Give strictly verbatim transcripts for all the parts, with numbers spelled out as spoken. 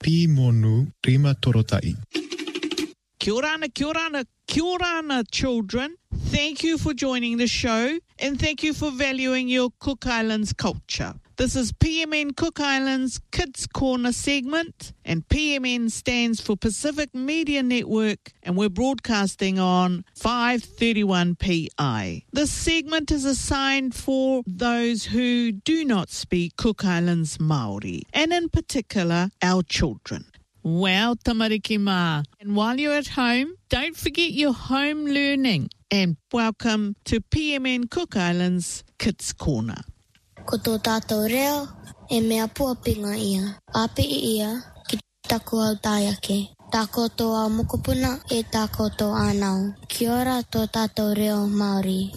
Pi Monu Rima Torotai. Kia orana, kia orana, kia orana, children. Thank you for joining the show and thank you for valuing your Cook Islands culture. This is P M N Cook Islands Kids Corner segment, and P M N stands for Pacific Media Network, and we're broadcasting on five thirty-one P I. This segment is assigned for those who do not speak Cook Islands Māori, and in particular, our children. Wow, tamariki mā. And while you're at home, don't forget your home learning. And welcome to P M N Cook Islands Kids Corner. Ko tō tātou reo, e mea puapinga ia. Api ia, ki taku au tāiake. Tā koutou au mokopuna, e tā koutou ānau. Kia ora tō tātou reo Māori.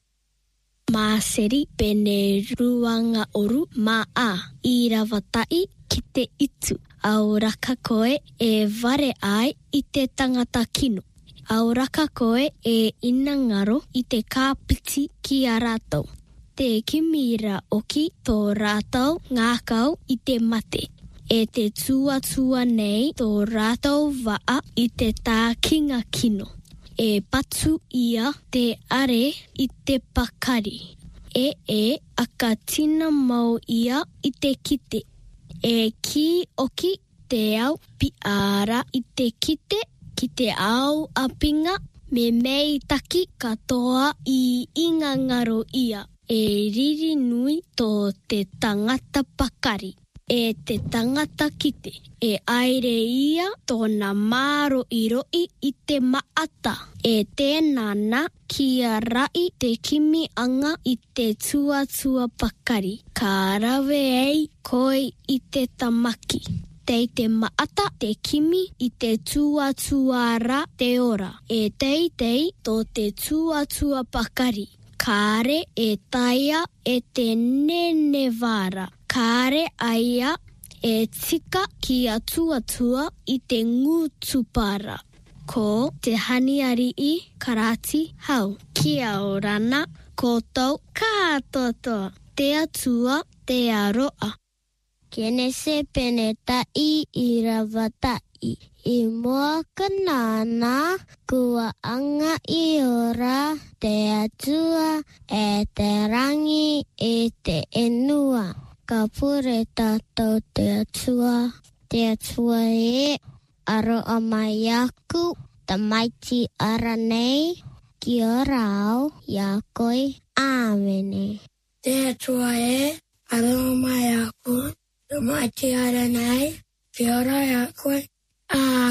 Mā seri pene ruanga oru mā a I rawatai ki te itu. Au raka koe e ware ai I te tangata kino. Au raka koe e ina ngaro I te kāpiti ki a rātou. Te kimira oki tō rātou ngākau I te mate. E te tuatua nei tō rātou waa I te tā kinga kino. E patu ia te are I te pakari. E e aka tina mau ia I te kite. E ki oki te au piara I te kite ki te au apinga me mei taki katoa I inga ngaro ia. E riri nui tō te tangata pakari. E te tangata kite. E aere ia tōna māro I roi I te maata. E tēnana kia rai te kimi anga I te tuatua pakari. Ka rawe ei koi I te tamaki. Tei te maata te kimi I te tuatuara te ora. E tei tei tō te tuatua pakari. Kāre e taia e te nenevara. Kāre aia e tika ki a tuatua I te ngūtupara. Ko te haniari I karati hau. Kia orana koutou kātotoa. Te atua te aroa. Kene se pene tai I rawatai. I mua kanana kua anga I ora te atua e te rangi e te enua. Ka pure tātou te atua. Te atua e aroa mai aku tamaiti ara nei ki ora au ia koi āmene. Te atua e aroa mai aku tamaiti ara nei ki ora ia koi